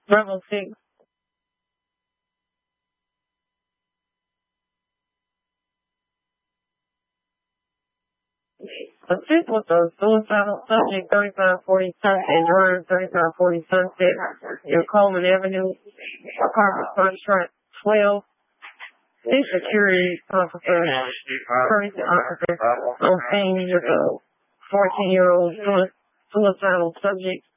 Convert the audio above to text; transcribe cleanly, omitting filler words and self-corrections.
Level 6. Assist with the suicidal subject 3540 Sunset Drive, 3540 Sunset, in Coleman Avenue, apartment contract 12. The security officer, person officer, on scene with a 14-year-old suicidal subject.